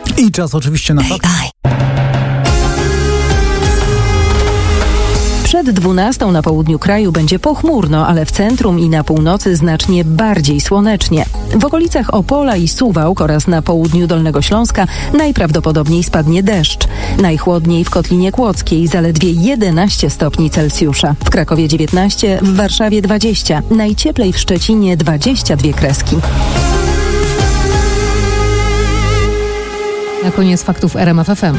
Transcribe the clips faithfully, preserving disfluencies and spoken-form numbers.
I czas oczywiście na fakt. Przed dwunastą na południu kraju będzie pochmurno, ale w centrum i na północy znacznie bardziej słonecznie. W okolicach Opola i Suwałk oraz na południu Dolnego Śląska najprawdopodobniej spadnie deszcz. Najchłodniej w Kotlinie Kłodzkiej, zaledwie jedenaście stopni Celsjusza. W Krakowie dziewiętnaście, w Warszawie dwadzieścia. Najcieplej w Szczecinie dwadzieścia dwie kreski. Na koniec faktów R M F F M.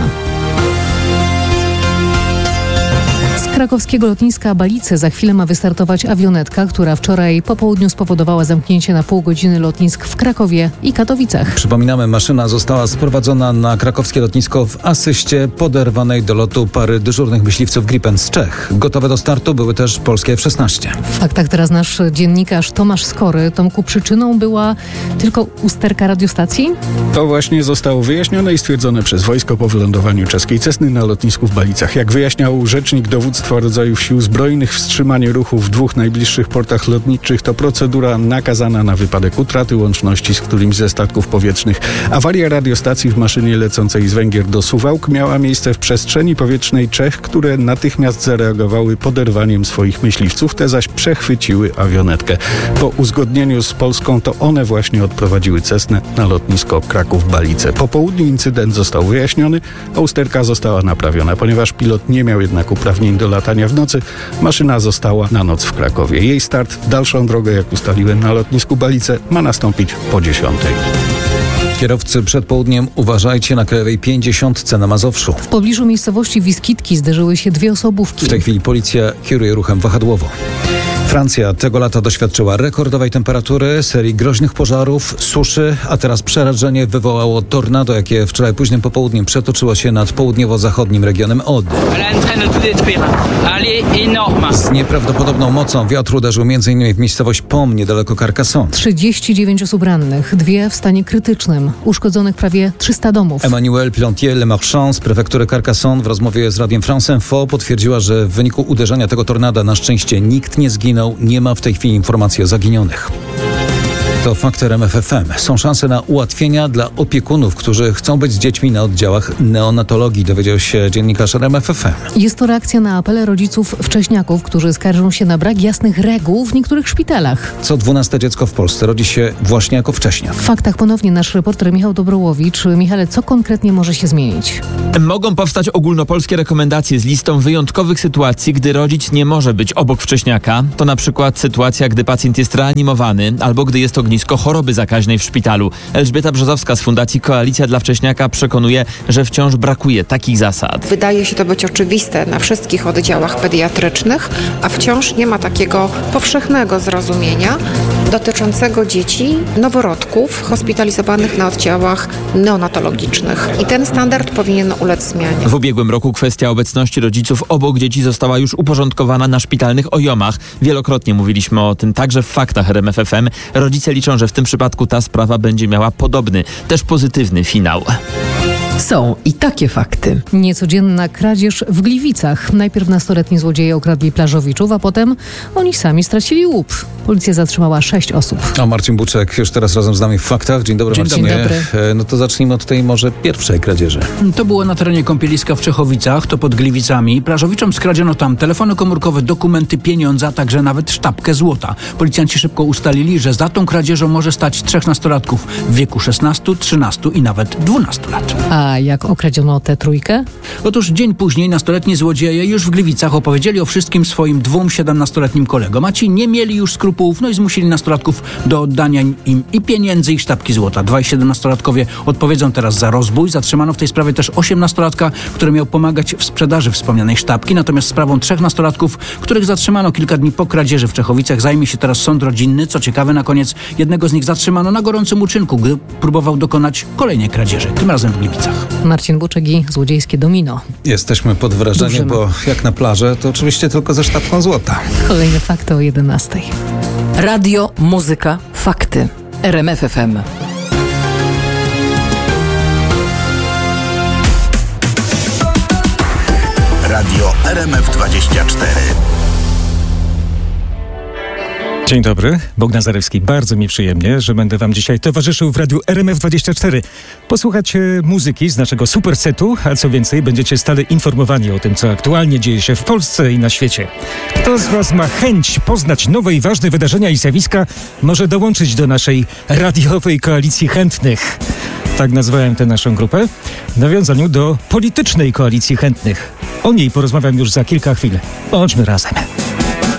Z krakowskiego lotniska Balice za chwilę ma wystartować awionetka, która wczoraj po południu spowodowała zamknięcie na pół godziny lotnisk w Krakowie i Katowicach. Przypominamy, maszyna została sprowadzona na krakowskie lotnisko w asyście poderwanej do lotu pary dyżurnych myśliwców Gripen z Czech. Gotowe do startu były też polskie F szesnaście. W faktach teraz nasz dziennikarz Tomasz Skory. Tomku, przyczyną była tylko usterka radiostacji? To właśnie zostało wyjaśnione i stwierdzone przez wojsko po wylądowaniu czeskiej Cessny na lotnisku w Balicach. Jak wyjaśniał rzecznik dowództwa rodzajów sił zbrojnych, wstrzymanie ruchu w dwóch najbliższych portach lotniczych to procedura nakazana na wypadek utraty łączności z którymś ze statków powietrznych. Awaria radiostacji w maszynie lecącej z Węgier do Suwałk miała miejsce w przestrzeni powietrznej Czech, które natychmiast zareagowały poderwaniem swoich myśliwców, te zaś przechwyciły awionetkę. Po uzgodnieniu z Polską to one właśnie odprowadziły Cessnę na lotnisko Kraków-Balice. Po południu incydent został wyjaśniony, a usterka została naprawiona. Ponieważ pilot nie miał jednak uprawnień do latania w nocy, maszyna została na noc w Krakowie. Jej start w dalszą drogę, jak ustaliłem, na lotnisku Balice ma nastąpić po dziesiątej. Kierowcy przed południem uważajcie na Krajowej pięćdziesiątce na Mazowszu. W pobliżu miejscowości Wiskitki zderzyły się dwie osobówki. W tej chwili policja kieruje ruchem wahadłowo. Francja tego lata doświadczyła rekordowej temperatury, serii groźnych pożarów, suszy, a teraz przerażenie wywołało tornado, jakie wczoraj późnym popołudniem przetoczyło się nad południowo-zachodnim regionem Aude. Z nieprawdopodobną mocą wiatr uderzył m.in. w miejscowość Pom, niedaleko Carcassonne. trzydzieści dziewięć osób rannych, dwie w stanie krytycznym, uszkodzonych prawie trzysta domów. Emmanuel Plantier-Le-Marchand z prefektury Carcassonne w rozmowie z Radiem France Info potwierdziła, że w wyniku uderzenia tego tornada na szczęście nikt nie zginął. Nie ma w tej chwili informacji o zaginionych. To fakt R M F F M. Są szanse na ułatwienia dla opiekunów, którzy chcą być z dziećmi na oddziałach neonatologii, dowiedział się dziennikarz R M F F M. Jest to reakcja na apele rodziców wcześniaków, którzy skarżą się na brak jasnych reguł w niektórych szpitalach. Co dwunaste dziecko w Polsce rodzi się właśnie jako wcześniak. W faktach ponownie nasz reporter Michał Dobrołowicz. Michale, co konkretnie może się zmienić? Mogą powstać ogólnopolskie rekomendacje z listą wyjątkowych sytuacji, gdy rodzic nie może być obok wcześniaka. To na przykład sytuacja, gdy pacjent jest reanimowany albo gdy jest ognisko choroby zakaźnej w szpitalu. Elżbieta Brzozowska z Fundacji Koalicja dla Wcześniaka przekonuje, że wciąż brakuje takich zasad. Wydaje się to być oczywiste na wszystkich oddziałach pediatrycznych, a wciąż nie ma takiego powszechnego zrozumienia dotyczącego dzieci, noworodków hospitalizowanych na oddziałach neonatologicznych. I ten standard powinien ulec zmianie. W ubiegłym roku kwestia obecności rodziców obok dzieci została już uporządkowana na szpitalnych ojomach. Wielokrotnie mówiliśmy o tym także w faktach R M F F M. Rodzice liczą, że w tym przypadku ta sprawa będzie miała podobny, też pozytywny finał. Są i takie fakty. Niecodzienna kradzież w Gliwicach. Najpierw nastoletni złodzieje okradli plażowiczów, a potem oni sami stracili łup. Policja zatrzymała sześć osób. A Marcin Buczek już teraz razem z nami w faktach. Dzień dobry, Dzień Marcinie. dobry. No to zacznijmy od tej może pierwszej kradzieży. To było na terenie kąpieliska w Czechowicach, to pod Gliwicami. Plażowiczom skradziono tam telefony komórkowe, dokumenty, pieniądze, a także nawet sztabkę złota. Policjanci szybko ustalili, że za tą kradzieżą może stać trzech nastolatków w wieku szesnastu, trzynastu i nawet dwunastu lat. A jak okradziono tę trójkę? Otóż dzień później nastoletni złodzieje już w Gliwicach opowiedzieli o wszystkim swoim dwóm siedemnastoletnim kolegom. A ci nie mieli już skrupułów, no i zmusili nastolatków do oddania im i pieniędzy, i sztabki złota. Dwaj siedemnastolatkowie odpowiedzą teraz za rozbój. Zatrzymano w tej sprawie też osiemnastolatka, który miał pomagać w sprzedaży wspomnianej sztabki. Natomiast sprawą trzech nastolatków, których zatrzymano kilka dni po kradzieży w Czechowicach, zajmie się teraz sąd rodzinny. Co ciekawe, na koniec jednego z nich zatrzymano na gorącym uczynku, gdy próbował dokonać kolejnej kradzieży, tym razem w Gliwicach. Marcin Buczek i złodziejskie domino. Jesteśmy pod wrażeniem, Dużymy. bo jak na plażę, to oczywiście tylko ze sztabką złota. Kolejne fakty o jedenastej. Radio, muzyka, fakty. R M F F M. Radio R M F dwadzieścia cztery. Dzień dobry, Bogdan Zarewski. Bardzo mi przyjemnie, że będę wam dzisiaj towarzyszył w radiu R M F dwadzieścia cztery. Posłuchać muzyki z naszego supersetu, a co więcej, będziecie stale informowani o tym, co aktualnie dzieje się w Polsce i na świecie. Kto z was ma chęć poznać nowe i ważne wydarzenia i zjawiska, może dołączyć do naszej radiowej koalicji chętnych. Tak nazwałem tę naszą grupę, w nawiązaniu do politycznej koalicji chętnych. O niej porozmawiam już za kilka chwil. Bądźmy razem.